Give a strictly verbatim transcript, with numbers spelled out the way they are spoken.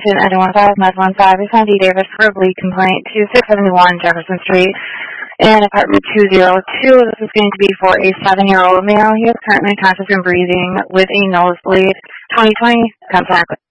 patient at one five Med one five, assigned D. Davis for a bleed complaint to six seventy-one Jefferson Street in apartment two oh two. This is going to be for a seven-year-old male. He is currently conscious and breathing with a nosebleed. twenty twenty, contact